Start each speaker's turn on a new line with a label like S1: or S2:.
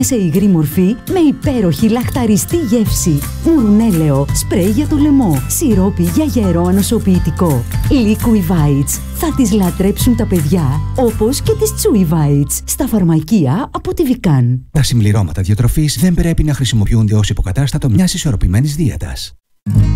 S1: σε υγρή μορφή με υπέροχη λαχταριστή γεύση. Μουρουνέλαιο, σπρέι για το λαιμό, σιρόπι για γερό ανοσοποιητικό. Liqui Bites. Θα τις λατρέψουν τα παιδιά, όπως και τις Chewy Bites. Στα φαρμακεία από τη Vican.
S2: Τα συμπληρώματα διατροφής δεν πρέπει να χρησιμοποιούνται ως υποκατάστατο μιας ισορροπημένης δίαιτας.